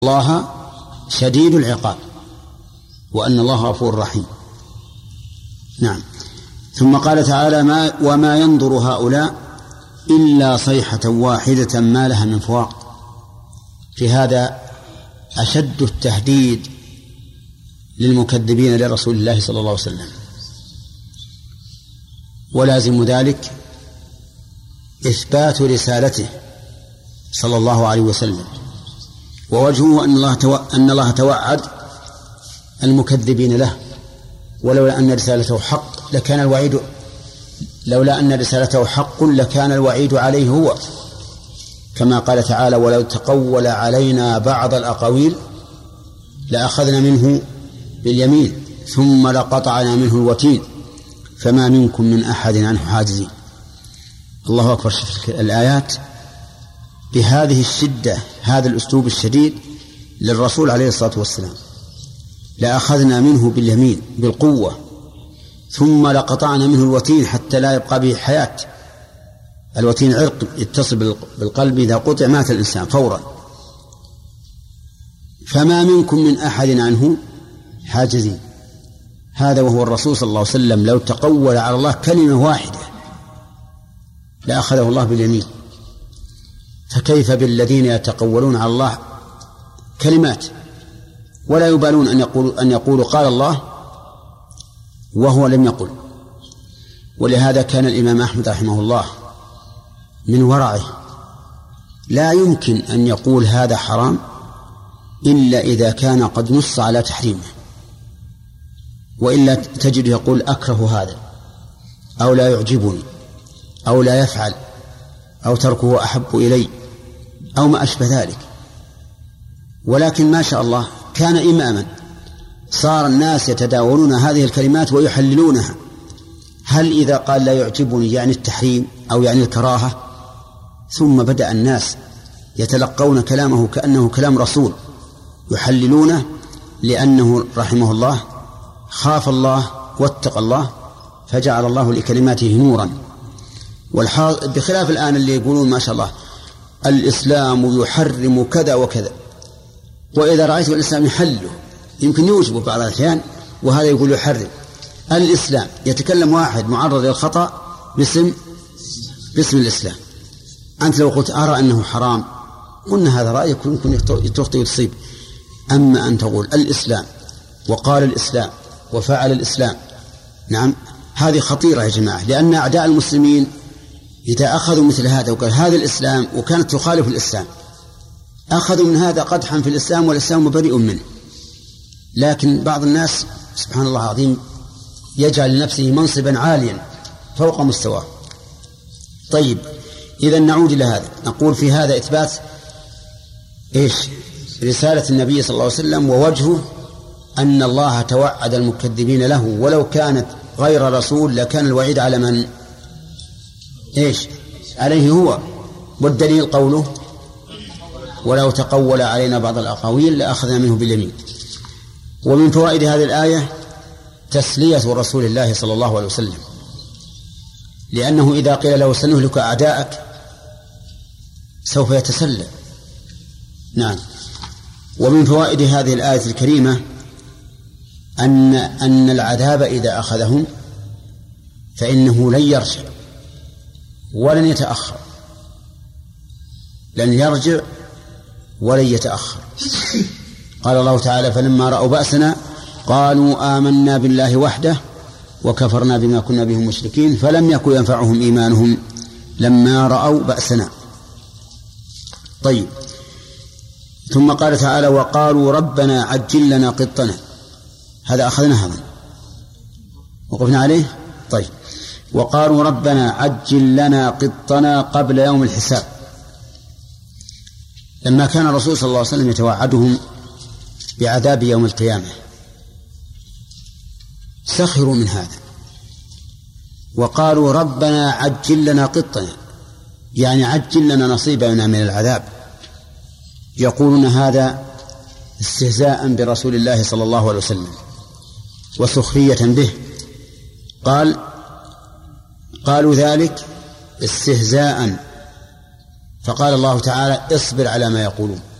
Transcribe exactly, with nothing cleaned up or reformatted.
الله شديد العقاب وأن الله غفور رحيم. نعم. ثم قال تعالى ما وما ينظر هؤلاء إلا صيحة واحدة ما لها من فواق. في هذا أشد التهديد للمكذبين لرسول الله صلى الله عليه وسلم، ولازم ذلك إثبات رسالته صلى الله عليه وسلم، ووجهه أن الله تو... أن الله توعد المكذبين له، ولولا أن رسالته حق لكان الوعيد لولا أن رسالته حق لكان الوعيد عليه هو، كما قال تعالى ولو تقول علينا بعض الأقاويل لأخذنا منه باليمين ثم لقطعنا منه الوتين فما منكم من أحد عنه حاجزين. الله أكبر. شوف الآيات بهذه الشدة، هذا الأسلوب الشديد للرسول عليه الصلاة والسلام. لأخذنا منه باليمين بالقوة ثم لقطعنا منه الوتين حتى لا يبقى به حياة. الوتين عرق يتصل بالقلب، إذا قطع مات الإنسان فورا. فما منكم من أحد عنه حاجزين. هذا وهو الرسول صلى الله عليه وسلم لو تقول على الله كلمة واحدة لأخذه الله باليمين، فكيف بالذين يتقولون على الله كلمات ولا يبالون أن يقولوا أن يقولوا قال الله وهو لم يقل. ولهذا كان الإمام أحمد رحمه الله من ورعه لا يمكن أن يقول هذا حرام إلا إذا كان قد نص على تحريمه، وإلا تجد يقول أكره هذا أو لا يعجبني أو لا يفعل أو تركه أحب إلي أو ما أشبه ذلك. ولكن ما شاء الله كان إماما، صار الناس يتداولون هذه الكلمات ويحللونها. هل إذا قال لا يعجبني يعني التحريم أو يعني الكراهة؟ ثم بدأ الناس يتلقون كلامه كأنه كلام رسول يحللونه، لأنه رحمه الله خاف الله واتقى الله فجعل الله لكلماته نورا. بخلاف الآن اللي يقولون ما شاء الله الإسلام يحرم كذا وكذا، وإذا رأيت الإسلام يحله يمكن يوجب بعض الأحيان، وهذا يقول يحرم. الإسلام يتكلم واحد معرض للخطأ باسم باسم الإسلام، أنت لو قلت أرى أنه حرام قلنا هذا رأيك يمكن تخطئ وتصيب. أما أن تقول الإسلام وقال الإسلام وفعل الإسلام، نعم هذه خطيرة يا جماعة، لأن أعداء المسلمين إذا أخذوا مثل هذا وقال هذا الإسلام وكانت تخالف الإسلام أخذوا من هذا قدحا في الإسلام والإسلام بريء منه. لكن بعض الناس سبحان الله العظيم يجعل لنفسه منصبا عاليا فوق مستواه. طيب إذا نعود إلى هذا، نقول في هذا إثبات إيش؟ رسالة النبي صلى الله عليه وسلم، ووجهه أن الله توعد المكذبين له، ولو كانت غير رسول لكان الوعيد على من؟ إيش؟ عليه هو. والدليل قوله ولو تقول علينا بعض الأقاويل لأخذنا منه باليمين. ومن فوائد هذه الآية تسلية رسول الله صلى الله عليه وسلم، لأنه إذا قيل له سنهلك أعداءك سوف يتسلى. نعم. ومن فوائد هذه الآية الكريمة أن أن العذاب إذا أخذهم فإنه لن يرجع ولن يتأخر، لن يرجع ولن يتأخر. قال الله تعالى فلما رأوا بأسنا قالوا آمنا بالله وحده وكفرنا بما كنا به مشركين فلم يكن ينفعهم إيمانهم لما رأوا بأسنا. طيب. ثم قال تعالى وقالوا ربنا عجل لنا قطنا. هذا أخذنا هذا وقفنا عليه. طيب. وقالوا ربنا عجل لنا قطنا قبل يوم الحساب. لما كان الرسول صلى الله عليه وسلم يتوعدهم بعذاب يوم القيامة سخروا من هذا وقالوا ربنا عجل لنا قطنا، يعني عجل لنا نصيبنا من العذاب. يقولون هذا استهزاء برسول الله صلى الله عليه وسلم وسخرية به. قال قالوا ذلك استهزاء، فقال الله تعالى اصبر على ما يقولون